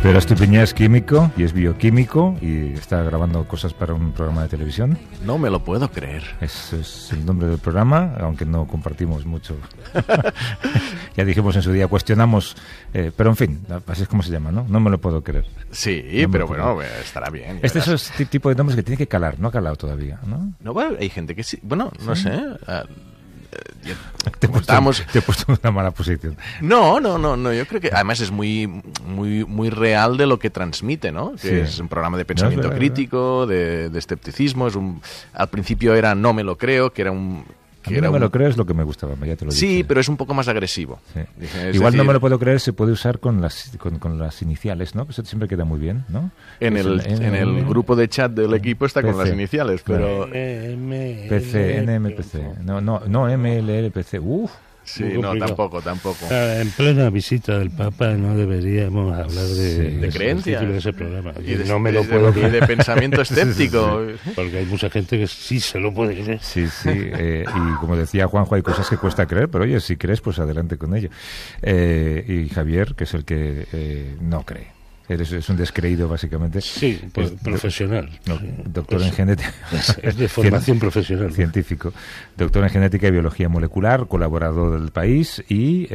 Pero Estupiñán es químico y es bioquímico y está grabando cosas para un programa de televisión. No me lo puedo creer. Ese es el nombre del programa, aunque no compartimos mucho. Ya dijimos en su día, cuestionamos, pero en fin, así es como se llama, ¿no? No me lo puedo creer. Sí, no pero bueno, estará bien. Este es el tipo de nombres que tiene que calar, no ha calado todavía, ¿no? No, bueno, hay gente que sí, bueno, no sé. Te he puesto en una mala posición. No, yo creo que además es muy real de lo que transmite, ¿no? Que sí. Es un programa de pensamiento crítico, de escepticismo. Al principio era No me lo creo, que era un... No me lo creo, es lo que me gustaba, ya te lo dije. Sí, pero es un poco más agresivo. Sí. Igual no me lo puedo creer, se puede usar con las iniciales, ¿no? Eso siempre queda muy bien, ¿no? En el grupo de chat del equipo está con las iniciales, pero... PC, NMPC. No, MLLPC. Sí, no, tampoco. En plena visita del Papa no deberíamos hablar de creencias. De ese programa. No me lo puedo creer. Y de pensamiento escéptico. Sí. Porque hay mucha gente que sí se lo puede creer. Sí. Y como decía Juanjo, hay cosas que cuesta creer, pero oye, si crees, pues adelante con ello. Y Javier, que es el que no cree. Es un descreído, básicamente. Sí, profesional. Doctor en genética. Es de formación profesional. Científico. Doctor en genética y biología molecular, colaborador del país y,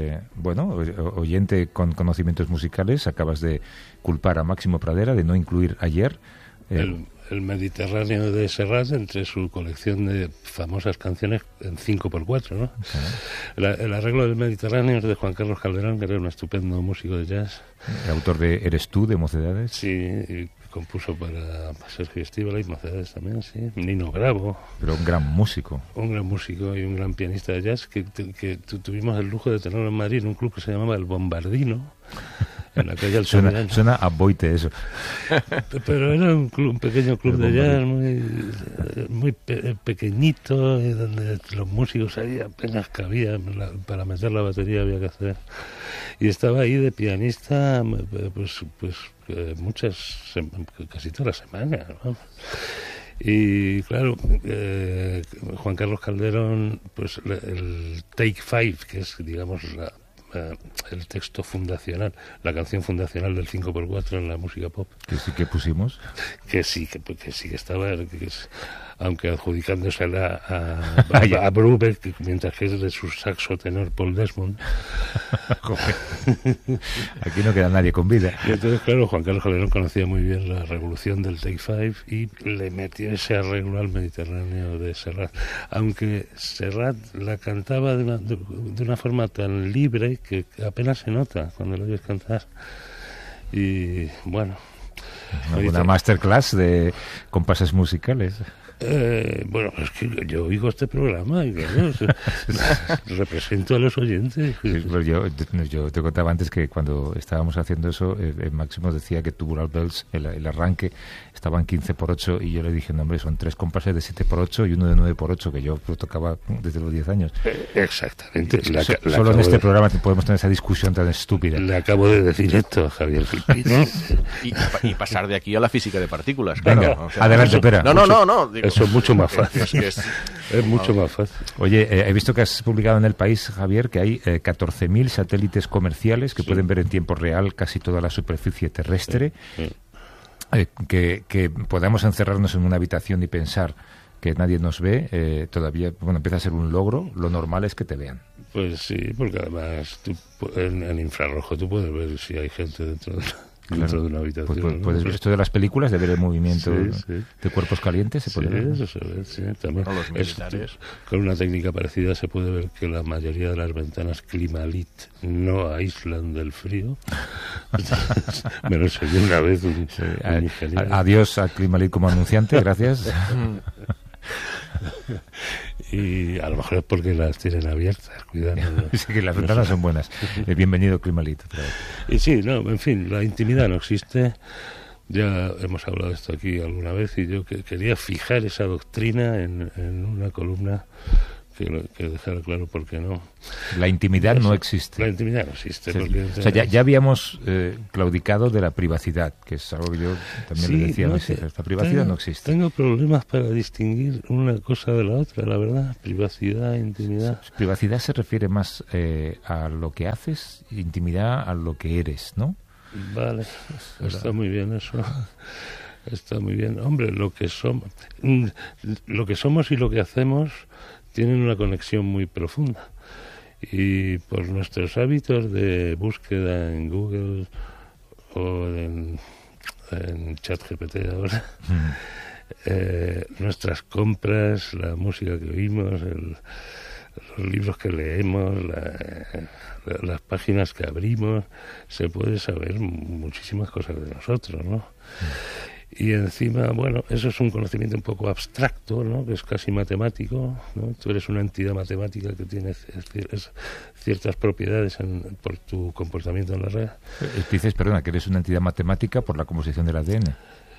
oyente con conocimientos musicales. Acabas de culpar a Máximo Pradera de no incluir ayer. El Mediterráneo de Serrat entre su colección de famosas canciones en 5x4, ¿no? El arreglo del Mediterráneo es de Juan Carlos Calderón, que era un estupendo músico de jazz. El autor de Eres tú, de Mocedades. Sí, y compuso para Sergio Estíbal y Mocedades también, sí. Nino Bravo. Pero un gran músico. Un gran músico y un gran pianista de jazz que tuvimos el lujo de tenerlo en Madrid en un club que se llamaba El Bombardino. En la calle suena a Boite eso. Pero era un pequeño club de jazz muy pequeñito, donde los músicos ahí apenas cabían, para meter la batería había que hacer. Y estaba ahí de pianista casi toda la semana, ¿no? Y claro, Juan Carlos Calderón, pues el Take Five, que es, digamos, el texto fundacional, la canción fundacional del 5x4 en la música pop. Que sí que pusimos. Que sí que estaba, aunque adjudicándosela a Brubeck, mientras que es de su saxo tenor Paul Desmond. Aquí no queda nadie con vida. Y entonces, claro, Juan Carlos Calderón conocía muy bien la revolución del Take Five y le metió ese arreglo al Mediterráneo de Serrat. Aunque Serrat la cantaba de una forma tan libre que apenas se nota cuando lo oyes cantar. Y bueno, una masterclass de compases musicales. Bueno, es que yo oigo este programa y claro, represento a los oyentes. Sí, pero yo te contaba antes que cuando estábamos haciendo eso, Máximo decía que Tubular Bells, el arranque, estaban 15x8 y yo le dije, no hombre, son 3 compases de 7x8 y uno de 9x8, que yo lo tocaba desde los 10 años. Exactamente. Solo en este programa podemos tener esa discusión tan estúpida. Le acabo de decir esto a Javier Filipino. y pasar de aquí a la física de partículas. Venga, claro, o sea, adelante, espera. No. Eso es mucho más fácil. Es mucho más fácil. Oye, he visto que has publicado en El País, Javier, que hay 14.000 satélites comerciales que pueden ver en tiempo real casi toda la superficie terrestre. Que podamos encerrarnos en una habitación y pensar que nadie nos ve, todavía empieza a ser un logro. Lo normal es que te vean. Pues sí, porque además en infrarrojo tú puedes ver si hay gente dentro de una habitación. Pues, esto de las películas, de ver el movimiento de cuerpos calientes, se puede ver. Eso se ve, sí. También los militares. Con una técnica parecida se puede ver que la mayoría de las ventanas Climalit no aíslan del frío. Me lo enseñó una vez un ingeniero. Adiós a Climalit como anunciante, gracias. Y a lo mejor es porque las tienen abiertas, cuidado. Sí, que las ventanas son buenas. Bienvenido, Climalit. Y sí, en fin, la intimidad no existe. Ya hemos hablado de esto aquí alguna vez y yo quería fijar esa doctrina en una columna que dejara claro por qué no. La intimidad no existe. La intimidad no existe. Sí, porque o sea, ya habíamos claudicado de la privacidad, que es algo que yo también le decía a mis hijas. La privacidad no existe. Tengo problemas para distinguir una cosa de la otra, la verdad. Privacidad, intimidad. Privacidad se refiere más a lo que haces, intimidad a lo que eres, ¿no? Vale, está muy bien eso. Está muy bien. Hombre, lo que somos y lo que hacemos tienen una conexión muy profunda. Y por nuestros hábitos de búsqueda en Google o en ChatGPT ahora, nuestras compras, la música que oímos, los libros que leemos, las páginas que abrimos, se puede saber muchísimas cosas de nosotros, ¿no? Y encima, bueno, eso es un conocimiento un poco abstracto, ¿no? Que es casi matemático, ¿no? Tú eres una entidad matemática que tiene ciertas propiedades por tu comportamiento en la red. Dices, perdona, que eres una entidad matemática por la composición del ADN.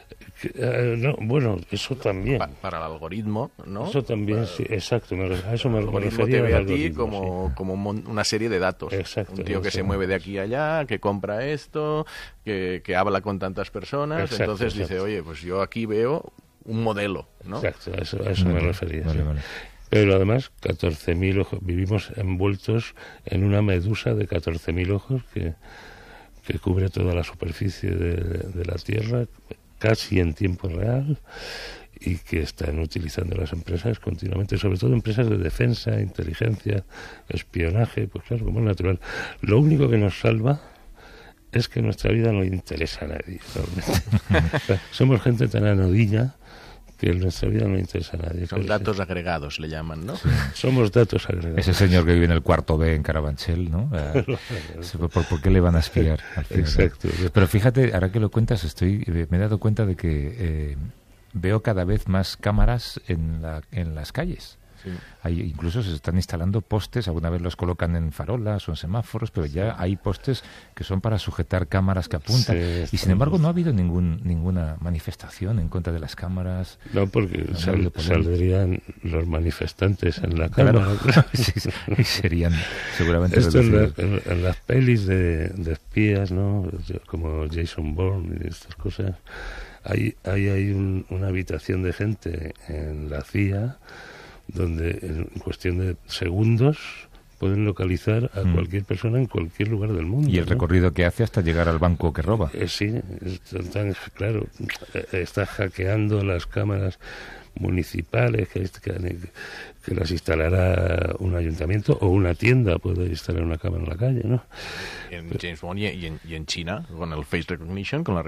No, bueno, eso también. Para el algoritmo, ¿no? Eso también, sí, exacto. A eso me el algoritmo refería. Te ve a ti como una serie de datos. Exacto. Un tío que se mueve de aquí a allá, que compra esto, que habla con tantas personas. Exacto, entonces dice, oye, pues yo aquí veo un modelo, ¿no? Exacto, a eso me refería. Vale, sí. vale. Pero además, 14.000 ojos. Vivimos envueltos en una medusa de 14.000 ojos que cubre toda la superficie de la Tierra, casi en tiempo real, y que están utilizando las empresas continuamente, sobre todo empresas de defensa, inteligencia, espionaje, pues claro, como es natural. Lo único que nos salva es que nuestra vida no le interesa a nadie. Somos gente tan anodina que en nuestra vida no le interesa a nadie. Son datos agregados, le llaman, ¿no? Sí. Somos datos agregados. Ese señor que vive en el cuarto B en Carabanchel, ¿no? ¿Por qué le van a espiar? Al final, exacto. ¿no? Pero fíjate, ahora que lo cuentas, me he dado cuenta de que veo cada vez más cámaras en las calles. Sí. Incluso se están instalando postes, alguna vez los colocan en farolas o en semáforos, pero ya hay postes que son para sujetar cámaras que apuntan. Sí, y sin embargo no ha habido ninguna manifestación en contra de las cámaras. No, porque saldrían los manifestantes en la cámara. Claro. Sí, y serían seguramente esto en las pelis de espías, ¿no? Como Jason Bourne y estas cosas. Hay una habitación de gente en la CIA donde en cuestión de segundos pueden localizar a cualquier persona en cualquier lugar del mundo. Y el recorrido que hace hasta llegar al banco que roba. Sí, claro, está hackeando las cámaras municipales que las instalará un ayuntamiento o una tienda puede instalar una cámara en la calle, ¿no? En James Bond y en China con el face recognition, con la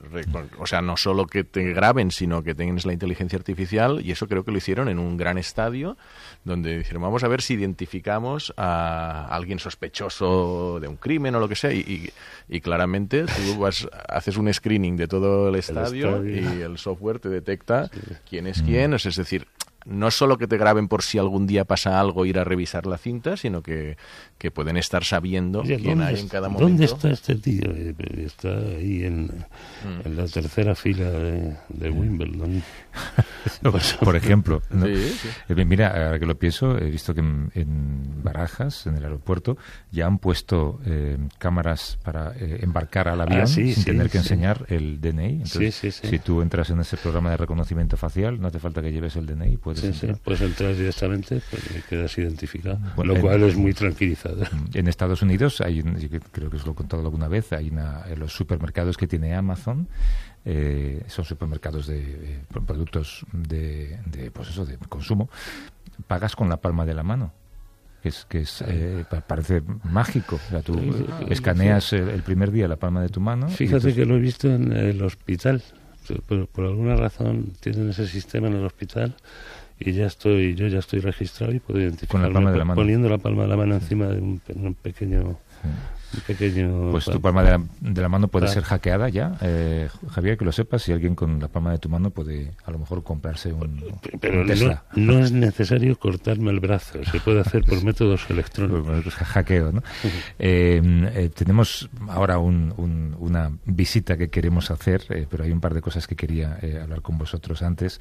o sea, no solo que te graben, sino que tengas la inteligencia artificial, y eso creo que lo hicieron en un gran estadio donde dijeron, vamos a ver si identificamos a alguien sospechoso de un crimen o lo que sea, y claramente tú haces un screening de todo el estadio y el software te detecta quién es quién, es decir, no solo que te graben por si algún día pasa algo, ir a revisar la cinta, sino que pueden estar sabiendo quién hay en cada momento. ¿Dónde está este tío? Está ahí en la tercera fila de Wimbledon. Por ejemplo, ¿no? Sí. Mira, ahora que lo pienso, he visto que en Barajas, en el aeropuerto, ya han puesto cámaras para embarcar al avión sin tener que enseñar el DNI. Entonces, si tú entras en ese programa de reconocimiento facial, no hace falta que lleves el DNI, puedes entrar. Puedes entrar directamente y quedas identificado, lo cual es muy tranquilizador. En Estados Unidos, yo creo que os lo he contado alguna vez, hay los supermercados que tiene Amazon, son supermercados de productos de consumo, pagas con la palma de la mano. Parece mágico. O sea, tú escaneas el primer día la palma de tu mano. Fíjate que lo he visto en el hospital. Por alguna razón tienen ese sistema en el hospital y yo ya estoy registrado y puedo identificarme con la palma de la mano, poniendo la palma de la mano encima de un pequeño... Pues tu palma de la mano puede ser hackeada ya, Javier, que lo sepas. Si alguien con la palma de tu mano puede a lo mejor comprarse un Tesla. No es necesario cortarme el brazo, se puede hacer por métodos electrónicos. Hackeo, ¿no? Tenemos ahora una visita que queremos hacer, pero hay un par de cosas que quería hablar con vosotros antes.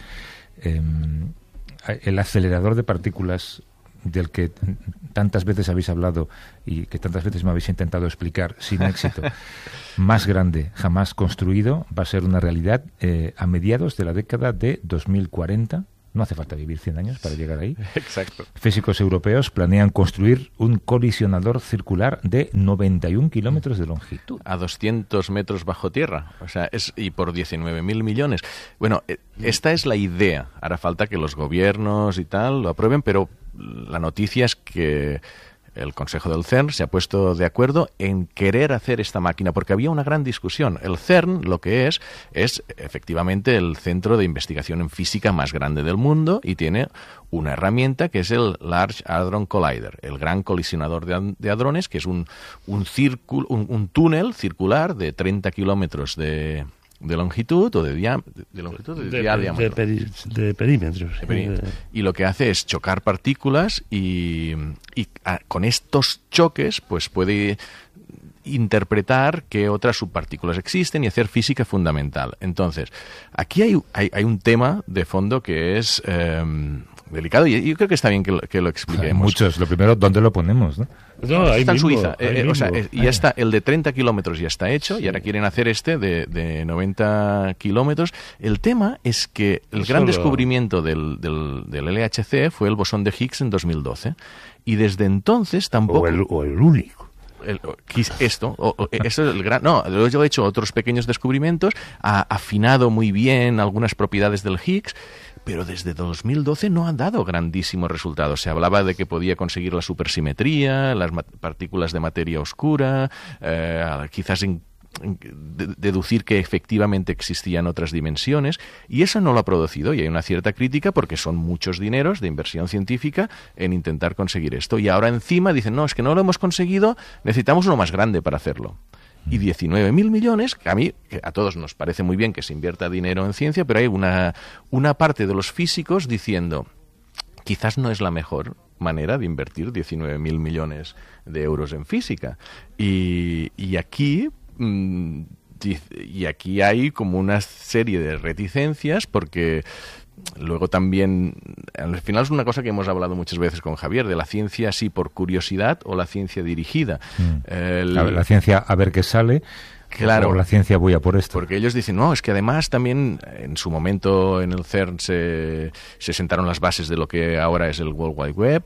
El acelerador de partículas del que tantas veces habéis hablado y que tantas veces me habéis intentado explicar sin éxito, más grande jamás construido, va a ser una realidad a mediados de la década de 2040, No hace falta vivir 100 años para llegar ahí. Exacto. Físicos europeos planean construir un colisionador circular de 91 kilómetros de longitud. A 200 metros bajo tierra. O sea, y por 19.000 millones. Bueno, esta es la idea. Hará falta que los gobiernos y tal lo aprueben, pero la noticia es que el Consejo del CERN se ha puesto de acuerdo en querer hacer esta máquina, porque había una gran discusión. El CERN lo que es efectivamente el centro de investigación en física más grande del mundo y tiene una herramienta que es el Large Hadron Collider, el gran colisionador de hadrones, que es un túnel circular de 30 kilómetros de longitud o de perímetro. Y lo que hace es chocar partículas y con estos choques pues puede interpretar qué otras subpartículas existen y hacer física fundamental. Entonces, aquí hay un tema de fondo que es delicado y yo creo que está bien que lo expliquemos. Hay muchos. Lo primero, ¿dónde lo ponemos? ¿No? No, está en mismo, Suiza. Y ya está, el de 30 kilómetros ya está hecho, y ahora quieren hacer este de 90 kilómetros. El tema es que el gran descubrimiento del LHC fue el bosón de Higgs en 2012. Y desde entonces tampoco... O el único. Esto es el gran... No, yo he hecho otros pequeños descubrimientos, ha afinado muy bien algunas propiedades del Higgs, pero desde 2012 no han dado grandísimos resultados. Se hablaba de que podía conseguir la supersimetría, las partículas de materia oscura, quizás deducir que efectivamente existían otras dimensiones, y eso no lo ha producido, y hay una cierta crítica porque son muchos dineros de inversión científica en intentar conseguir esto, y ahora encima dicen, no, es que no lo hemos conseguido, necesitamos uno más grande para hacerlo. Y 19.000 millones, que a todos nos parece muy bien que se invierta dinero en ciencia, pero hay una parte de los físicos diciendo, quizás no es la mejor manera de invertir 19.000 millones de euros en física. Y aquí hay como una serie de reticencias, porque luego también, al final es una cosa que hemos hablado muchas veces con Javier, de la ciencia sí por curiosidad o la ciencia dirigida. La ciencia a ver qué sale. Claro, o la ciencia voy a por esto. Porque ellos dicen, no, es que además también en su momento en el CERN se sentaron las bases de lo que ahora es el World Wide Web,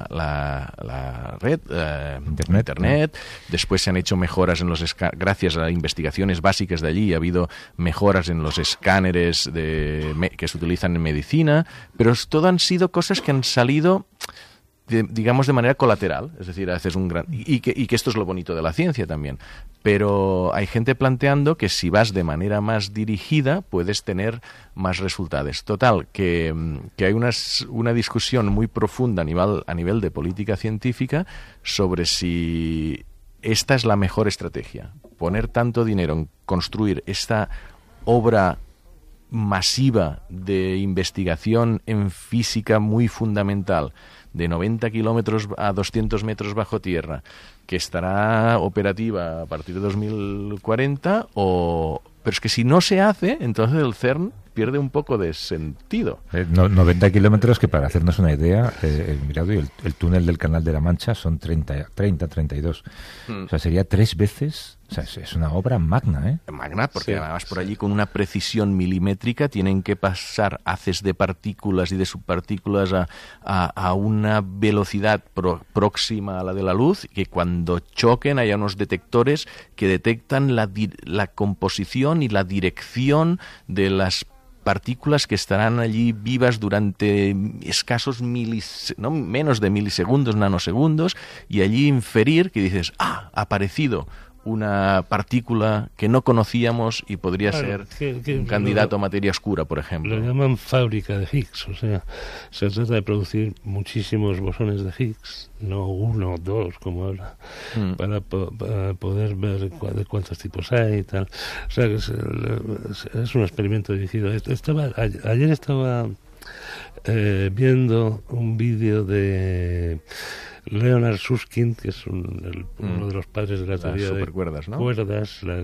la red, Internet. Después se han hecho mejoras en gracias a investigaciones básicas de allí, ha habido mejoras en los escáneres que se utilizan en medicina, pero todo han sido cosas que han salido digamos de manera colateral, es decir, haces un gran y que esto es lo bonito de la ciencia también, pero hay gente planteando que si vas de manera más dirigida puedes tener más resultados. Total, que hay una discusión muy profunda a nivel de política científica sobre si esta es la mejor estrategia, poner tanto dinero en construir esta obra masiva de investigación en física muy fundamental, de 90 kilómetros a 200 metros bajo tierra, que estará operativa a partir de 2040, pero es que si no se hace, entonces el CERN pierde un poco de sentido. 90 kilómetros, que para hacernos una idea, mirad, el túnel del Canal de la Mancha son 32. O sea, sería 3 veces... O sea, es una obra magna, ¿eh? Magna, porque además por allí con una precisión milimétrica tienen que pasar haces de partículas y de subpartículas a una velocidad próxima a la de la luz, que cuando choquen haya unos detectores que detectan la composición y la dirección de las partículas que estarán allí vivas durante escasos menos de milisegundos, nanosegundos, y allí inferir que dices, ha aparecido una partícula que no conocíamos y podría ser un candidato a materia oscura, por ejemplo. Lo llaman fábrica de Higgs, o sea, se trata de producir muchísimos bosones de Higgs, no 1 o 2 como ahora, para poder ver cuántos tipos hay y tal. O sea, que es un experimento dirigido. Ayer estaba viendo un vídeo de Leonard Susskind, que es uno de los padres de la teoría de supercuerdas, ¿no? Cuerdas, la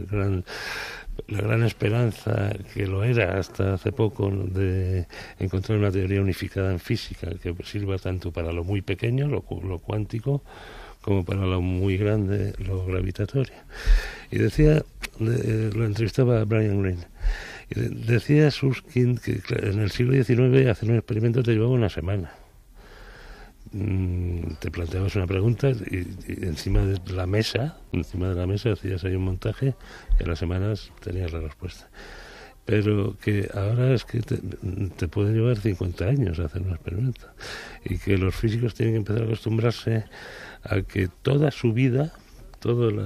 gran esperanza, que lo era hasta hace poco, de encontrar una teoría unificada en física que sirva tanto para lo muy pequeño, lo cuántico, como para lo muy grande, lo gravitatorio. Y decía, lo entrevistaba a Brian Greene, Y decía Susskind que en el siglo XIX hacer un experimento te llevaba una semana. Te planteabas una pregunta y encima de la mesa hacías ahí un montaje y a las semanas tenías la respuesta. Pero que ahora es que te puede llevar 50 años hacer un experimento y que los físicos tienen que empezar a acostumbrarse a que toda su vida, toda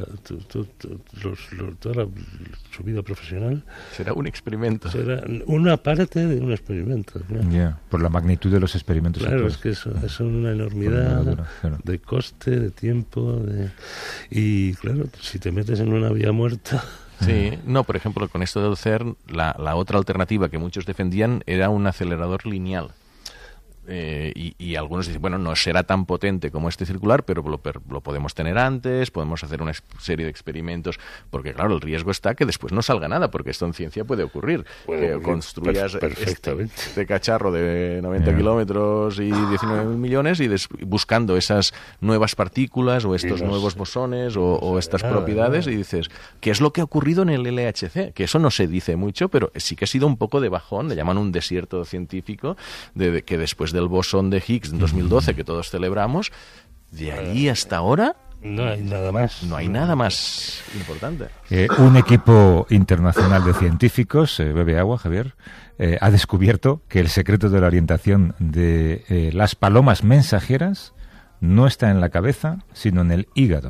su vida profesional será un experimento. Será una parte de un experimento. Yeah, por la magnitud de los experimentos. Claro, es que eso es una enormidad de coste, de tiempo, y claro, si te metes en una vía muerta... Sí, no, por ejemplo, con esto del CERN, la otra alternativa que muchos defendían era un acelerador lineal. Y algunos dicen, bueno, no será tan potente como este circular, pero lo podemos tener antes, podemos hacer una serie de experimentos, porque claro, el riesgo está que después no salga nada, porque esto en ciencia puede ocurrir. Que construyas este cacharro de 90 kilómetros y 19 millones y buscando esas nuevas partículas o estos nuevos bosones o estas propiedades y dices, ¿qué es lo que ha ocurrido en el LHC? Que eso no se dice mucho, pero sí que ha sido un poco de bajón, le llaman un desierto científico, de que después del bosón de Higgs en 2012 que todos celebramos, de ahí hasta ahora no hay nada más. No hay nada más importante. Un equipo internacional de científicos, bebe agua, Javier, ha descubierto que el secreto de la orientación de las palomas mensajeras no está en la cabeza, sino en el hígado.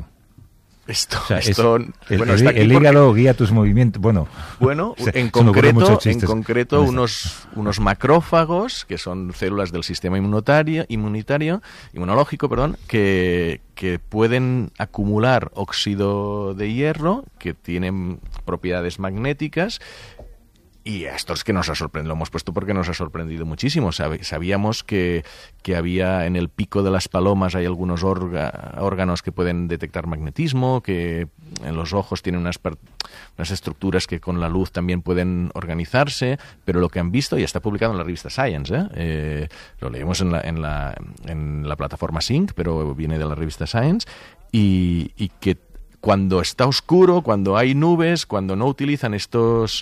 El hígado guía tus movimientos. Bueno, en concreto unos macrófagos, que son células del sistema inmunológico, que pueden acumular óxido de hierro, que tienen propiedades magnéticas. Y esto es que nos ha sorprendido, lo hemos puesto porque nos ha sorprendido muchísimo. Sabíamos que había en el pico de las palomas hay algunos órganos que pueden detectar magnetismo, que en los ojos tienen unas estructuras que con la luz también pueden organizarse, pero lo que han visto, y está publicado en la revista Science, lo leemos en la plataforma Sync, pero viene de la revista Science, y que cuando está oscuro, cuando hay nubes, cuando no utilizan estas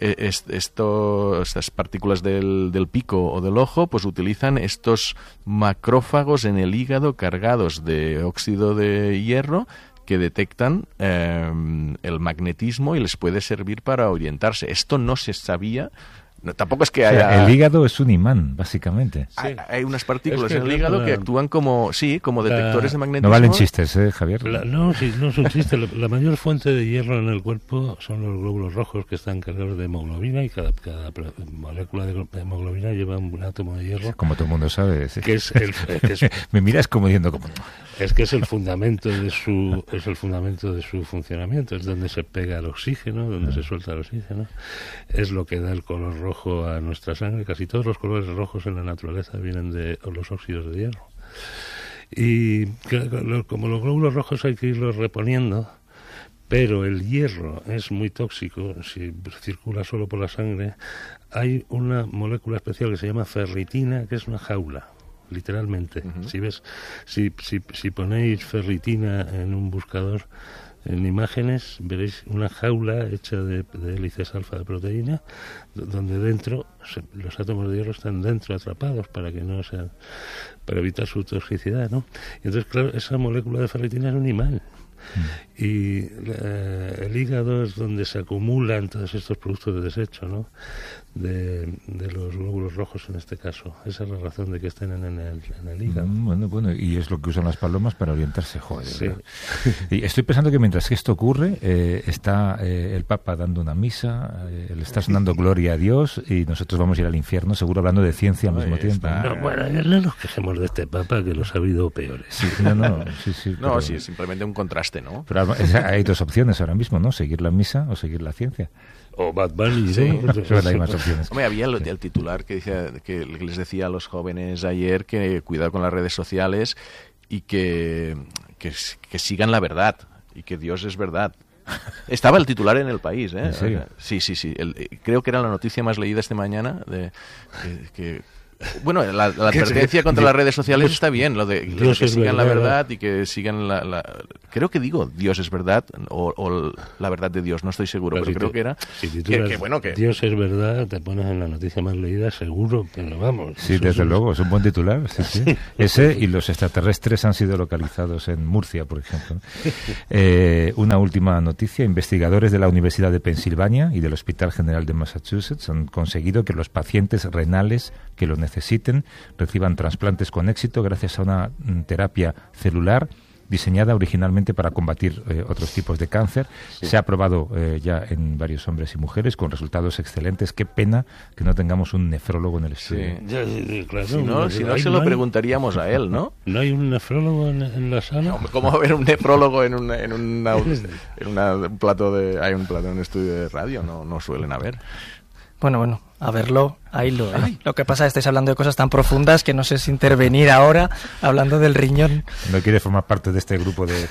partículas del pico o del ojo, pues utilizan estos macrófagos en el hígado cargados de óxido de hierro que detectan el magnetismo y les puede servir para orientarse. Esto no se sabía. No, tampoco es que haya... El hígado es un imán, básicamente. Hay unas partículas en el hígado que actúan como detectores de magnetismo. No valen chistes, Javier. No es un chiste. La mayor fuente de hierro en el cuerpo son los glóbulos rojos, que están cargados de hemoglobina, y cada molécula de hemoglobina lleva un átomo de hierro. Como todo el mundo sabe. Sí. Que es Me miras como diciendo... Es que es el fundamento de su funcionamiento. Es donde se pega el oxígeno, donde se suelta el oxígeno. Es lo que da el color rojo a nuestra sangre. Casi todos los colores rojos en la naturaleza vienen de los óxidos de hierro. Y como los glóbulos rojos hay que irlos reponiendo, pero el hierro es muy tóxico si circula solo por la sangre. Hay una molécula especial que se llama ferritina, que es una jaula. Literalmente. Uh-huh. Si ponéis ferritina en un buscador, en imágenes, veréis una jaula hecha de hélices alfa de proteína, donde dentro los átomos de hierro están dentro atrapados para evitar su toxicidad, ¿no? Y entonces, claro, esa molécula de ferritina es un imán. Y el hígado es donde se acumulan todos estos productos de desecho, ¿no? De los glóbulos rojos en este caso. Esa es la razón de que estén en el hígado. Bueno, y es lo que usan las palomas para orientarse, joder. Sí. Y estoy pensando que mientras que esto ocurre, está el Papa dando una misa, le está sonando Gloria a Dios, y nosotros vamos a ir al infierno, seguro hablando de ciencia al mismo tiempo. No nos quejemos de este Papa, que los ha habido peores. Sí, sí, es simplemente un contraste, ¿no? Pero hay dos opciones ahora mismo, ¿no? Seguir la misa o seguir la ciencia. O Bad Bunny, sí. Hay más opciones. Hombre, había el titular que les decía a los jóvenes ayer que cuidado con las redes sociales y que sigan la verdad y que Dios es verdad. Estaba el titular en El País, ¿eh? ¿En serio? Sí. Creo que era la noticia más leída esta mañana que Bueno, la advertencia contra las redes sociales está bien, lo de que sigan la verdad y que sigan creo que digo Dios es verdad o la verdad de Dios, no estoy seguro, pero creo que era que Dios es verdad, te pones en la noticia más leída, seguro, pero vamos. Sí, desde luego, es un buen titular. Sí. Ese y los extraterrestres han sido localizados en Murcia, por ejemplo. Una última noticia, investigadores de la Universidad de Pensilvania y del Hospital General de Massachusetts han conseguido que los pacientes renales que lo necesiten reciban trasplantes con éxito gracias a una terapia celular diseñada originalmente para combatir otros tipos de cáncer. Sí. Se ha probado ya en varios hombres y mujeres con resultados excelentes. Qué pena que no tengamos un nefrólogo en el estudio. Sí. Claro, si no se lo preguntaríamos a él, ¿no? ¿No hay un nefrólogo en la sala? ¿Cómo va a haber un nefrólogo en un plato hay un estudio de radio? No suelen haber. Bueno, a verlo, ahí lo. Lo que pasa es que estáis hablando de cosas tan profundas que no sé si intervenir ahora hablando del riñón. No quiere formar parte de este grupo de